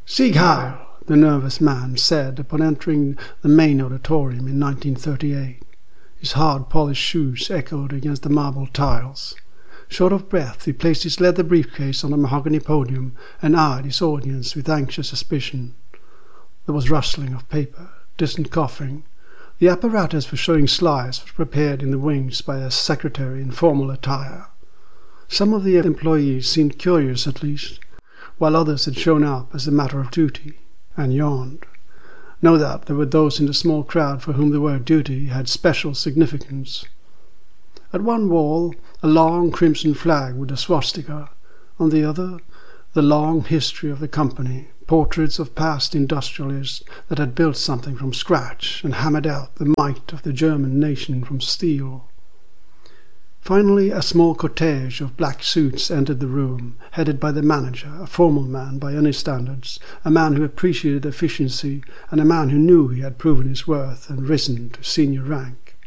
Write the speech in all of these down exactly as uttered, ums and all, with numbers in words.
"Sieg Heil," the nervous man said upon entering the main auditorium in nineteen thirty-eight. His hard polished shoes echoed against the marble tiles. Short of breath, he placed his leather briefcase on the mahogany podium and eyed his audience with anxious suspicion. There was rustling of paper, distant coughing. The apparatus for showing slides was prepared in the wings by a secretary in formal attire. Some of the employees seemed curious at least, while others had shown up as a matter of duty, and yawned. No doubt there were those in the small crowd for whom the word duty had special significance. At one wall, a long crimson flag with a swastika. On the other, the long history of the company, portraits of past industrialists that had built something from scratch and hammered out the might of the German nation from steel. Finally, a small cortege of black suits entered the room, headed by the manager, a formal man by any standards, a man who appreciated efficiency, and a man who knew he had proven his worth and risen to senior rank.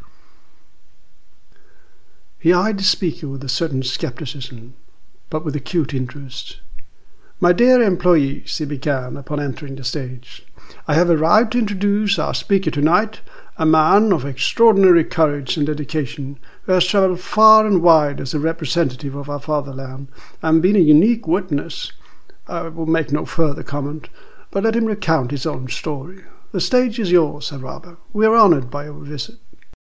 He eyed the speaker with a certain skepticism, but with acute interest. "My dear employees," he began upon entering the stage, "I have arrived to introduce our speaker tonight, a man of extraordinary courage and dedication, who has travelled far and wide as a representative of our fatherland, and been a unique witness. I will make no further comment, but let him recount his own story. The stage is yours, Herr Rabe. We are honoured by your visit."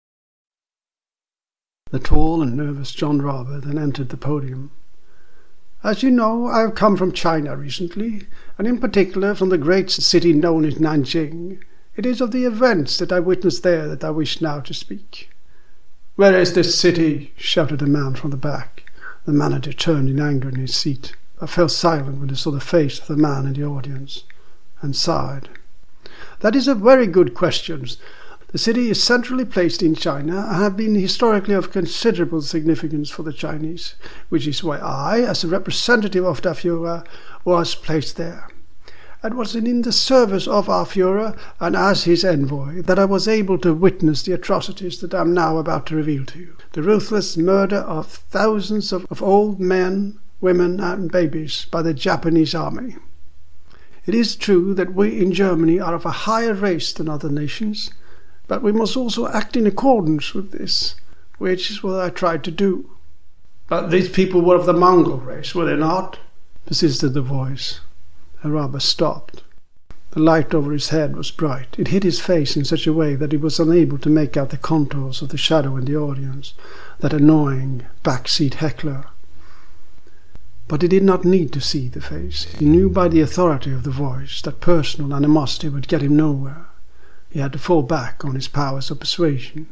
The tall and nervous John Rabe then entered the podium. "As you know, I have come from China recently, and in particular from the great city known as Nanjing. It is of the events that I witnessed there that I wish now to speak." "Where is this city?" shouted a man from the back. The manager turned in anger in his seat, but fell silent when he saw the face of the man in the audience, and sighed. "That is a very good question. The city is centrally placed in China and has been historically of considerable significance for the Chinese, which is why I, as a representative of der Führer, was placed there. It was in the service of our Führer and as his envoy that I was able to witness the atrocities that I am now about to reveal to you. The ruthless murder of thousands of, of old men, women and babies by the Japanese army. It is true that we in Germany are of a higher race than other nations, but we must also act in accordance with this, which is what I tried to do." "But these people were of the Mongol race, were they not?" persisted the voice. Herr Rabe stopped. The light over his head was bright. It hid his face in such a way that he was unable to make out the contours of the shadow in the audience, that annoying back-seat heckler. But he did not need to see the face. He knew by the authority of the voice that personal animosity would get him nowhere. He had to fall back on his powers of persuasion.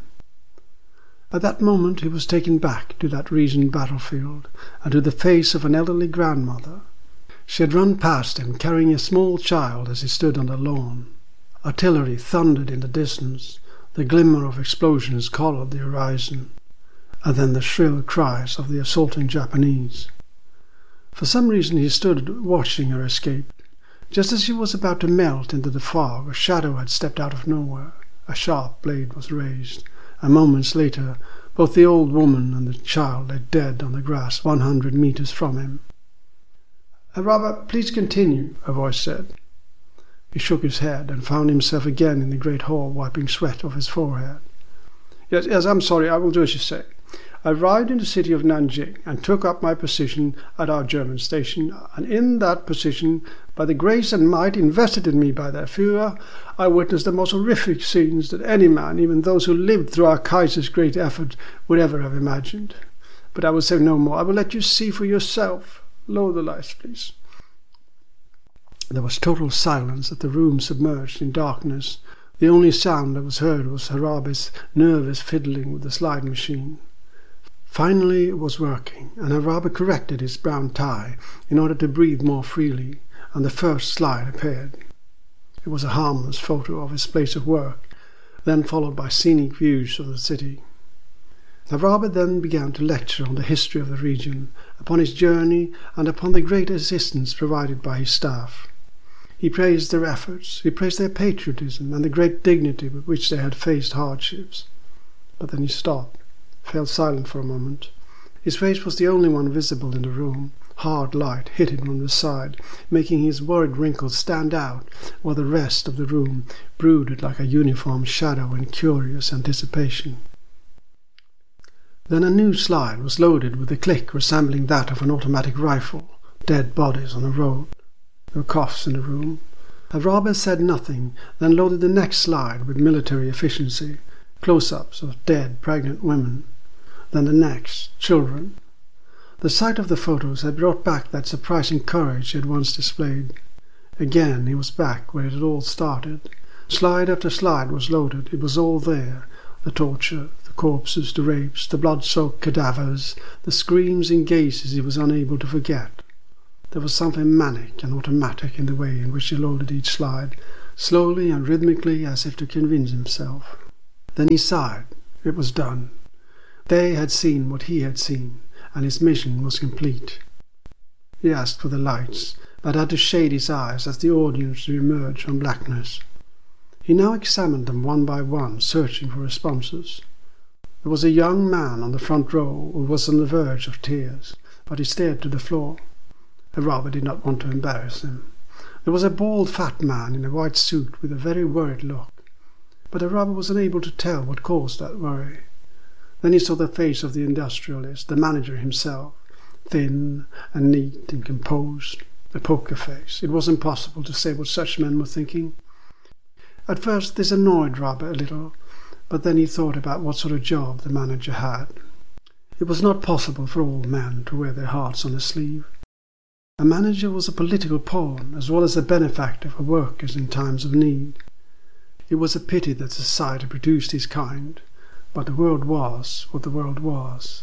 At that moment he was taken back to that reasoned battlefield, and to the face of an elderly grandmother. She had run past him, carrying a small child as he stood on the lawn. Artillery thundered in the distance. The glimmer of explosions coloured the horizon, and then the shrill cries of the assaulting Japanese. For some reason he stood watching her escape. Just as she was about to melt into the fog, a shadow had stepped out of nowhere. A sharp blade was raised, and moments later both the old woman and the child lay dead on the grass one hundred metres from him. "Herr Rabe, please continue," a voice said. He shook his head and found himself again in the great hall, wiping sweat off his forehead. Yes, yes, I'm sorry, I will do as you say. I arrived in the city of Nanjing and took up my position at our German station, and in that position, by the grace and might invested in me by their Führer, I witnessed the most horrific scenes that any man, even those who lived through our Kaiser's great effort, would ever have imagined. But I will say no more. I will let you see for yourself. Lower the lights, please." There was total silence as the room submerged in darkness. The only sound that was heard was Herr Rabe's nervous fiddling with the slide machine. Finally it was working, and Herr Rabe corrected his brown tie in order to breathe more freely, and the first slide appeared. It was a harmless photo of his place of work, then followed by scenic views of the city. Herr Rabe then began to lecture on the history of the region, upon his journey, and upon the great assistance provided by his staff. He praised their efforts, he praised their patriotism, and the great dignity with which they had faced hardships. But then he stopped, fell silent for a moment. His face was the only one visible in the room, Hard light hit him from the side, making his worried wrinkles stand out, while the rest of the room brooded like a uniform shadow in curious anticipation. Then a new slide was loaded with a click resembling that of an automatic rifle. Dead bodies on the road. There were coughs in the room. Haraba said nothing, then loaded the next slide with military efficiency. Close-ups of dead, pregnant women. Then the next, children. The sight of the photos had brought back that surprising courage he had once displayed. Again he was back where it had all started. Slide after slide was loaded. It was all there. The torture, the corpses, the rapes, the blood-soaked cadavers, the screams and gazes he was unable to forget. There was something manic and automatic in the way in which he loaded each slide, slowly and rhythmically as if to convince himself. Then he sighed. It was done. They had seen what he had seen, and his mission was complete. He asked for the lights, but had to shade his eyes as the audience re-emerged from blackness. He now examined them one by one, searching for responses. There was a young man on the front row who was on the verge of tears, but he stared to the floor. Haraba did not want to embarrass him. There was a bald, fat man in a white suit with a very worried look, but Haraba was unable to tell what caused that worry. Then he saw the face of the industrialist, the manager himself, thin and neat and composed, a poker face. It was impossible to say what such men were thinking. At first this annoyed Haraba a little, but then he thought about what sort of job the manager had. It was not possible for all men to wear their hearts on a sleeve. A manager was a political pawn, as well as a benefactor for workers in times of need. It was a pity that society produced his kind, but the world was what the world was.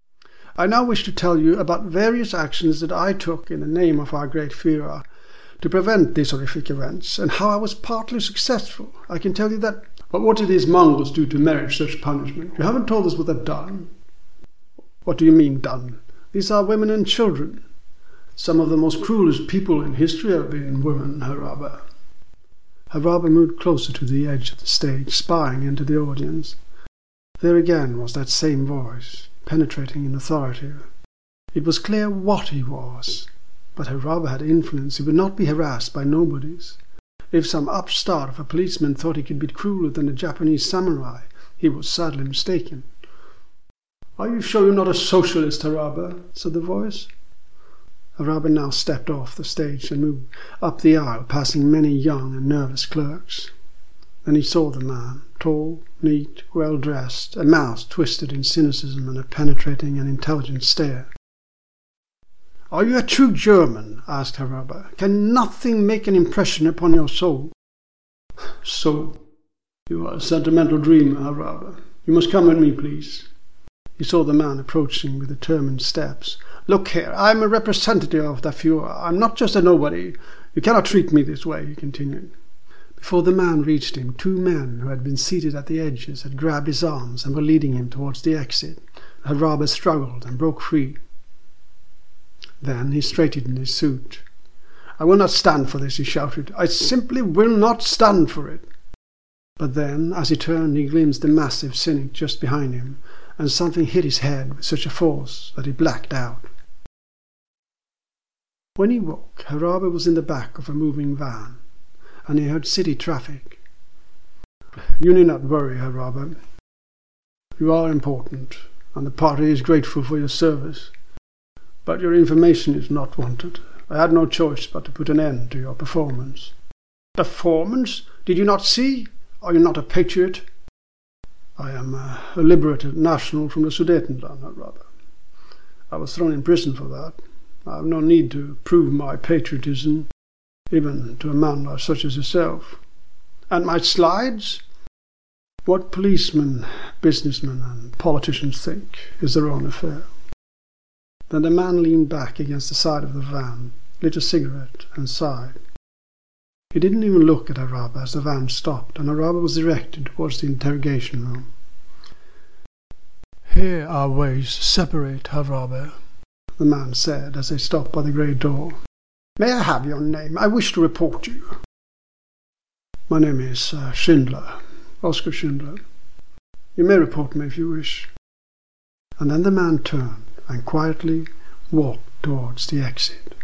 I now wish to tell you about various actions that I took in the name of our great Führer to prevent these horrific events, and how I was partly successful. I can tell you that... But what did these Mongols do to merit such punishment? You haven't told us what they've done. What do you mean, done? These are women and children. Some of the most cruelest people in history have been women, Haraba. Haraba moved closer to the edge of the stage, spying into the audience. There again was that same voice, penetrating and authoritative. It was clear what he was, but Haraba had influence. He would not be harassed by nobodies. If some upstart of a policeman thought he could be crueler than a Japanese samurai, he was sadly mistaken. "Are you sure you're not a socialist, Haraba?" said the voice. Haraba now stepped off the stage and moved up the aisle, passing many young and nervous clerks. Then he saw the man, tall, neat, well-dressed, a mouth twisted in cynicism and a penetrating and intelligent stare. "Are you a true German?" asked Haraba. "Can nothing make an impression upon your soul?" "So, you are a sentimental dreamer, Haraba. You must come with me, please." He saw the man approaching with determined steps. "Look here, I am a representative of the Führer. I am not just a nobody. You cannot treat me this way," he continued. Before the man reached him, two men who had been seated at the edges had grabbed his arms and were leading him towards the exit. Haraba struggled and broke free. Then he straightened in his suit. "I will not stand for this," he shouted. "I simply will not stand for it." But then, as he turned, he glimpsed the massive cynic just behind him, and something hit his head with such a force that he blacked out. When he woke, Haraba was in the back of a moving van, and he heard city traffic. "You need not worry, Haraba. You are important, and the party is grateful for your service. But your information is not wanted. I had no choice but to put an end to your performance." "Performance? Did you not see? Are you not a patriot?" "I am a, a liberated national from the Sudetenland, Haraba. I was thrown in prison for that. I have no need to prove my patriotism, even to a man like such as yourself." "And my slides?" "What policemen, businessmen, and politicians think is their own affair." Then the man leaned back against the side of the van, lit a cigarette, and sighed. He didn't even look at Haraba as the van stopped, and Haraba was directed towards the interrogation room. "Here our ways separate, Haraba," the man said as they stopped by the grey door. "May I have your name? I wish to report you." "My name is uh, Schindler, Oskar Schindler. You may report me if you wish." And then the man turned and quietly walked towards the exit.